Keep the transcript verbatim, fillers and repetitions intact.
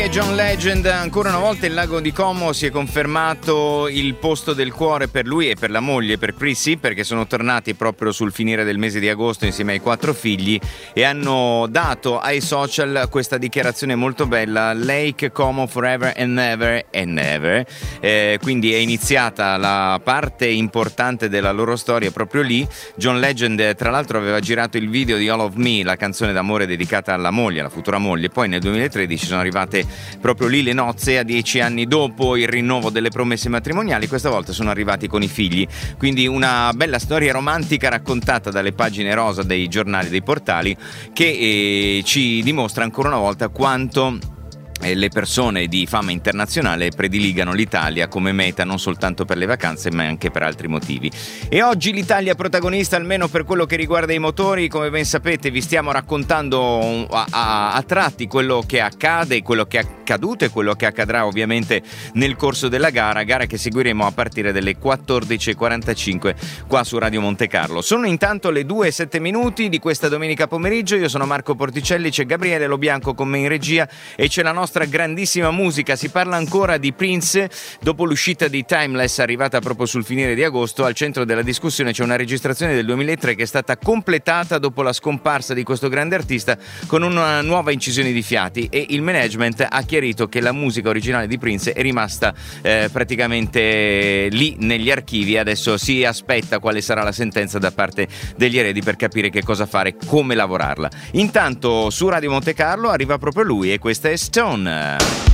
John Legend, ancora una volta il lago di Como si è confermato il posto del cuore per lui e per la moglie, per Prissy, perché sono tornati proprio sul finire del mese di agosto insieme ai quattro figli e hanno dato ai social questa dichiarazione molto bella: Lake Como forever and never and never. Eh, quindi è iniziata la parte importante della loro storia proprio lì. John Legend tra l'altro aveva girato il video di All of Me, la canzone d'amore dedicata alla moglie, alla futura moglie. Poi nel duemilatredici sono arrivate proprio lì le nozze, a dieci anni dopo il rinnovo delle promesse matrimoniali. Questa volta sono arrivati con i figli, quindi una bella storia romantica raccontata dalle pagine rosa dei giornali, dei portali, che eh, ci dimostra ancora una volta quanto le persone di fama internazionale prediligano l'Italia come meta non soltanto per le vacanze ma anche per altri motivi. E oggi l'Italia è protagonista, almeno per quello che riguarda i motori. Come ben sapete vi stiamo raccontando a, a, a tratti quello che accade, quello che è accaduto e quello che accadrà ovviamente nel corso della gara, gara che seguiremo a partire dalle quattordici e quarantacinque qua su Radio Monte Carlo. Sono intanto le due e sette minuti di questa domenica pomeriggio. Io sono Marco Porticelli, c'è Gabriele Lo Bianco con me in regia e c'è la nostra grandissima musica. Si parla ancora di Prince dopo l'uscita di Timeless, arrivata proprio sul finire di agosto. Al centro della discussione c'è una registrazione del duemilatré che è stata completata dopo la scomparsa di questo grande artista con una nuova incisione di fiati, e il management ha chiarito che la musica originale di Prince è rimasta eh, praticamente lì negli archivi. Adesso si aspetta quale sarà la sentenza da parte degli eredi per capire che cosa fare, come lavorarla. Intanto su Radio Monte Carlo arriva proprio lui e questa è Stone.